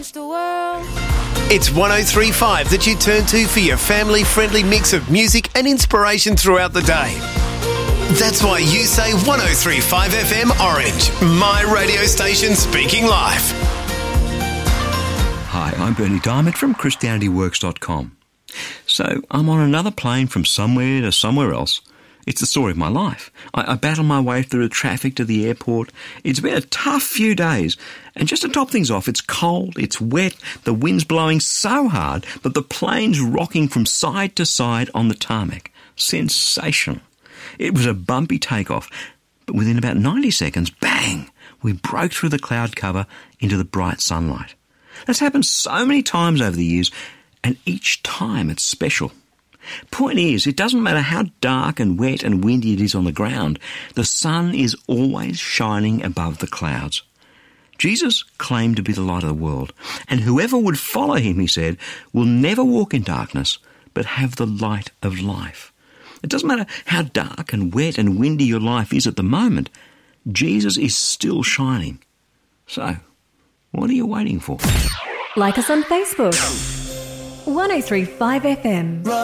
It's 103.5 that you turn to for your family-friendly mix of music and inspiration throughout the day. That's why you say 103.5 FM Orange, my radio station speaking life. Hi, I'm Bernie Diamond from ChristianityWorks.com. So, I'm on another plane from somewhere to somewhere else. It's the story of my life. I battle my way through the traffic to the airport. It's been a tough few days. And just to top things off, it's cold, it's wet, the wind's blowing so hard that the plane's rocking from side to side on the tarmac. Sensational. It was a bumpy takeoff, but within about 90 seconds, bang, we broke through the cloud cover into the bright sunlight. That's happened so many times over the years, and each time it's special. Point is, it doesn't matter how dark and wet and windy it is on the ground, the sun is always shining above the clouds. Jesus claimed to be the light of the world, and whoever would follow him, he said, will never walk in darkness, but have the light of life. It doesn't matter how dark and wet and windy your life is at the moment, Jesus is still shining. So, what are you waiting for? Like us on Facebook. 103.5 FM.